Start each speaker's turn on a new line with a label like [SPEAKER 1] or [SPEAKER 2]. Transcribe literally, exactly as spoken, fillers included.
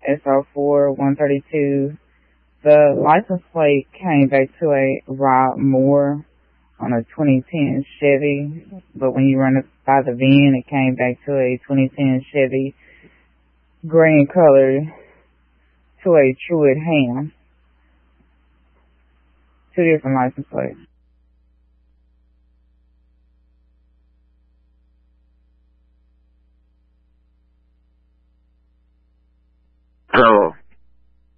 [SPEAKER 1] S O four one thirty-two. The license plate came back to a Rob Moore on a twenty ten Chevy, but when you run it by the V I N, it came back to a twenty ten Chevy green color to a Truett Ham. Two different license plates.